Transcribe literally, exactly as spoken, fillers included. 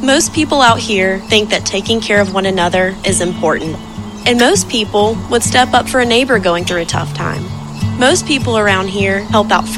Most people out here think that taking care of one another is important, and most people would step up for a neighbor going through a tough time. Most people around here help out